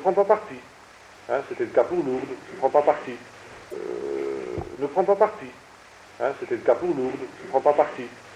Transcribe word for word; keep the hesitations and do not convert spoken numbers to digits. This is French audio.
prends pas parti. Hein, c'était le cas pour Lourdes, ne prends pas parti. Euh, ne prends pas parti. Hein, c'était le cas pour Lourdes, ne prends pas parti.